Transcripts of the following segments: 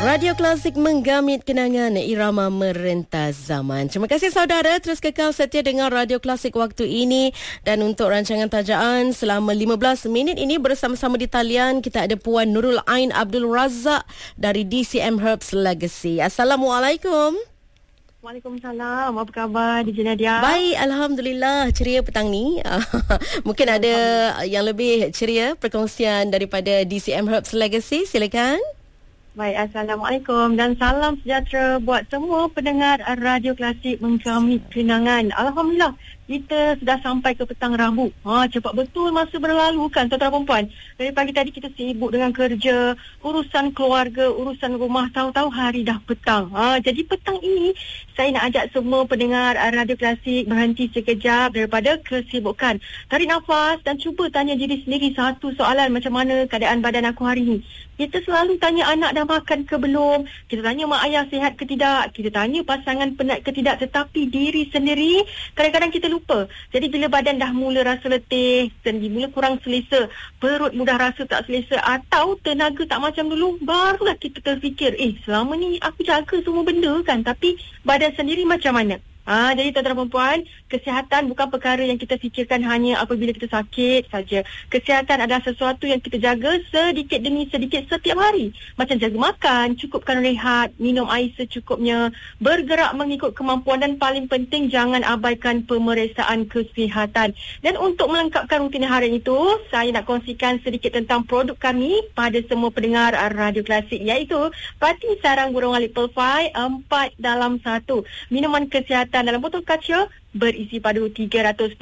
Radio Klasik menggamit kenangan irama merentas zaman. Terima kasih saudara, terus kekal setia dengan Radio Klasik waktu ini. Dan untuk rancangan tajaan selama 15 minit ini bersama-sama di talian kita ada Puan Nurul Ain Abdul Razak dari DCM Herbs Legacy. Assalamualaikum. Waalaikumsalam. Apa khabar DJ Nadia? Baik, Alhamdulillah. Ceria petang ni. Mungkin ada yang lebih ceria perkongsian daripada DCM Herbs Legacy. Silakan. Baik, Assalamualaikum dan salam sejahtera buat semua pendengar Radio Klasik menggamit kenangan. Alhamdulillah, kita sudah sampai ke petang Rabu. Cepat betul masa berlalu kan tuan-tuan dan puan. Dari pagi tadi kita sibuk dengan kerja, urusan keluarga, urusan rumah, tahu-tahu hari dah petang. Jadi petang ini saya nak ajak semua pendengar Radio Klasik berhenti sekejap daripada kesibukan. Tarik nafas dan cuba tanya diri sendiri satu soalan, macam mana keadaan badan aku hari ini. Kita selalu tanya anak dah makan ke belum, kita tanya mak ayah sihat ke tidak, kita tanya pasangan penat ke tidak, tetapi diri sendiri kadang-kadang kita lupa. Jadi bila badan dah mula rasa letih, sendi mula kurang selesa, perut mudah rasa tak selesa atau tenaga tak macam dulu, barulah kita terfikir, selama ni aku jaga semua benda kan, tapi badan sendiri macam mana? Jadi tuan-tuan dan puan, kesihatan bukan perkara yang kita fikirkan hanya apabila kita sakit saja. Kesihatan adalah sesuatu yang kita jaga sedikit demi sedikit setiap hari. Macam jaga makan, cukupkan rehat, minum air secukupnya, bergerak mengikut kemampuan dan paling penting jangan abaikan pemeriksaan kesihatan. Dan untuk melengkapkan rutin harian itu, saya nak kongsikan sedikit tentang produk kami pada semua pendengar Radio Klasik, iaitu Pati Sarang Burung Alit Pelfai 4 dalam 1. Minuman kesihatan dalam botol kaca berisi padu 325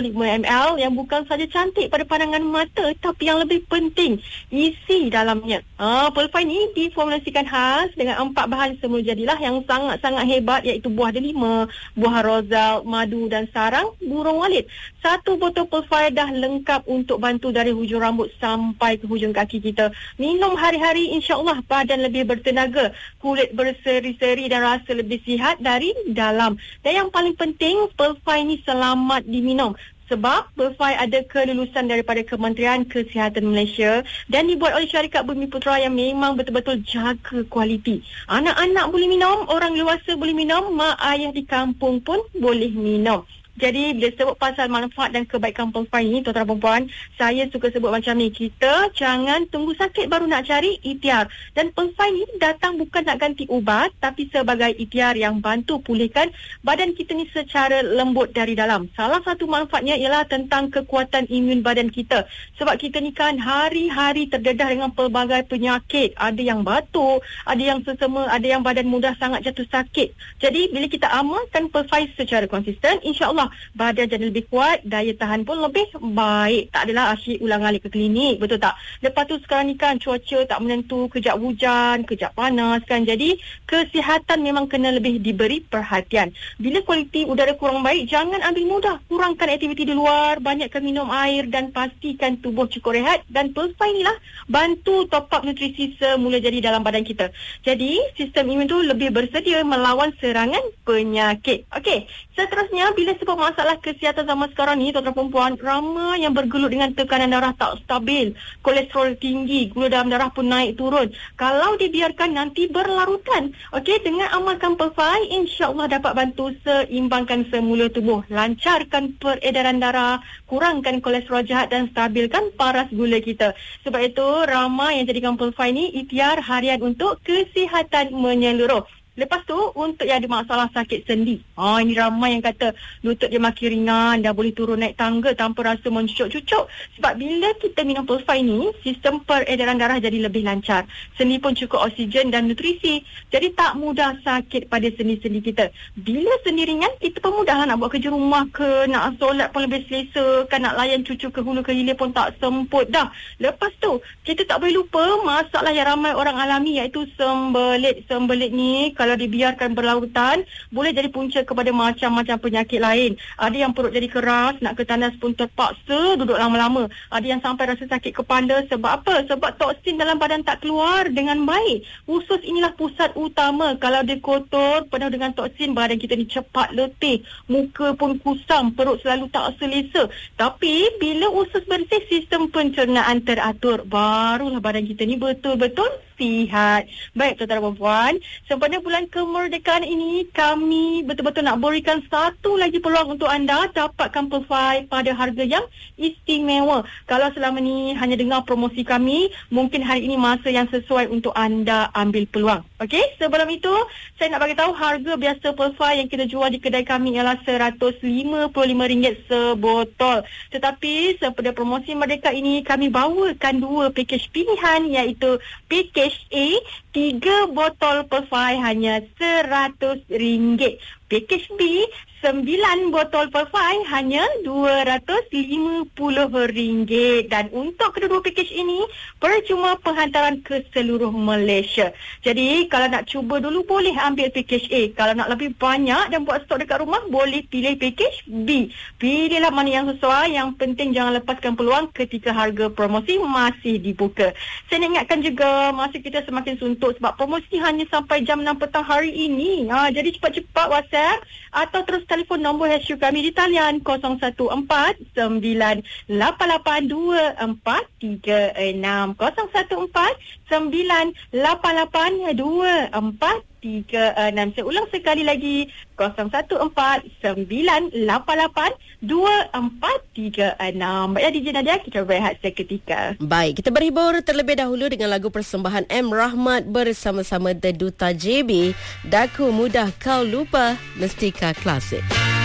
ml yang bukan saja cantik pada pandangan mata, tapi yang lebih penting isi dalamnya. Pelfai ni diformulasikan khas dengan 4 bahan semula jadilah yang sangat-sangat hebat, iaitu buah delima, buah rozal, madu dan sarang burung walit. Satu botol Pelfai dah lengkap untuk bantu dari hujung rambut sampai ke hujung kaki kita. Minum hari-hari, insya-Allah badan lebih bertenaga, kulit berseri-seri dan rasa lebih sihat dari dalam. Dan yang paling penting, Pelfai ni selamat diminum sebab Pelfai ada kelulusan daripada Kementerian Kesihatan Malaysia dan dibuat oleh syarikat Bumi Putra yang memang betul-betul jaga kualiti. Anak-anak boleh minum, orang dewasa boleh minum, mak ayah di kampung pun boleh minum. Jadi bila sebut pasal manfaat dan kebaikan Pelfai ni, tuan-tuan dan puan, saya suka sebut macam ni, kita jangan tunggu sakit baru nak cari ikhtiar. Dan Pelfai ni datang bukan nak ganti ubat, tapi sebagai ikhtiar yang bantu pulihkan badan kita ni secara lembut dari dalam. Salah satu manfaatnya ialah tentang kekuatan imun badan kita. Sebab kita ni kan hari-hari terdedah dengan pelbagai penyakit. Ada yang batuk, ada yang sesama, ada yang badan mudah sangat jatuh sakit. Jadi bila kita amalkan Pelfai secara konsisten, insya-Allah badan jadi lebih kuat, daya tahan pun lebih baik. Tak adalah asyik ulang-alik ke klinik, betul tak? Lepas tu sekarang ni kan cuaca tak menentu, kejap hujan, kejap panas kan. Jadi kesihatan memang kena lebih diberi perhatian. Bila kualiti udara kurang baik, jangan ambil mudah. Kurangkan aktiviti di luar, banyakkan minum air dan pastikan tubuh cukup rehat. Dan Pelfai ni lah bantu top up nutrisi semula jadi dalam badan kita. Jadi sistem imun tu lebih bersedia melawan serangan penyakit. Okey, seterusnya bila sebab masalah kesihatan zaman sekarang ni, tuan-tuan dan puan, ramai yang bergelut dengan tekanan darah tak stabil, kolesterol tinggi, gula dalam darah pun naik turun. Kalau dibiarkan nanti berlarutan. Okey, dengan amalkan Pelfai, insya-Allah dapat bantu seimbangkan semula tubuh, lancarkan peredaran darah, kurangkan kolesterol jahat dan stabilkan paras gula kita. Sebab itu ramai yang jadikan Pelfai ni ikhtiar harian untuk kesihatan menyeluruh. Lepas tu, untuk yang ada masalah sakit sendi. Ini ramai yang kata lutut dia makin ringan, dah boleh turun naik tangga tanpa rasa mencucuk-cucuk. Sebab bila kita minum Pelfai ni, sistem peredaran darah jadi lebih lancar. Sendi pun cukup oksigen dan nutrisi. Jadi tak mudah sakit pada sendi-sendi kita. Bila sendi ringan, kita pun mudah nak buat kerja rumah ke, nak solat pun lebih selesa, kan nak layan cucu ke hulu ke hilir pun tak semput dah. Lepas tu, kita tak boleh lupa masalah yang ramai orang alami, iaitu sembelit. Sembelit ni, kalau dibiarkan berlarutan, boleh jadi punca kepada macam-macam penyakit lain. Ada yang perut jadi keras, nak ke tandas pun terpaksa duduk lama-lama. Ada yang sampai rasa sakit kepala. Sebab apa? Sebab toksin dalam badan tak keluar dengan baik. Usus inilah pusat utama. Kalau dia kotor, penuh dengan toksin, badan kita ni cepat letih. Muka pun kusam, perut selalu tak selesa. Tapi bila usus bersih, sistem pencernaan teratur, barulah badan kita ni betul-betul nasihat. Baik, tuan-tuan dan puan-puan, sempena bulan kemerdekaan ini, kami betul-betul nak berikan satu lagi peluang untuk anda dapatkan Perfai pada harga yang istimewa. Kalau selama ni hanya dengar promosi kami, mungkin hari ini masa yang sesuai untuk anda ambil peluang. Okey, sebelum itu, saya nak bagi tahu harga biasa Perfai yang kita jual di kedai kami ialah RM155 sebotol. Tetapi sempena promosi Merdeka ini, kami bawakan dua pakej pilihan, iaitu pakej A, 3 botol Perfai hanya RM100. Pakej B, 9 botol Perfai hanya RM250. Dan untuk kedua-dua pakej ini, percuma penghantaran ke seluruh Malaysia. Jadi, kalau nak cuba dulu, boleh ambil pakej A. Kalau nak lebih banyak dan buat stok dekat rumah, boleh pilih pakej B. Pilihlah mana yang sesuai. Yang penting jangan lepaskan peluang ketika harga promosi masih dibuka. Saya nak ingatkan juga, masa kita semakin suntuk sebab promosi hanya sampai jam 6 petang hari ini. Jadi cepat-cepat WhatsApp atau terus telefon nombor HQ kami di talian 0149882436, 0149882436. Saya ulang sekali lagi, 0149882436. Baiklah DJ Nadia, kita berehat seketika. Baik, kita berhibur terlebih dahulu dengan lagu persembahan M. Rahmat bersama-sama The Duta JB, Daku Mudah Kau Lupa, Mestika Klasik.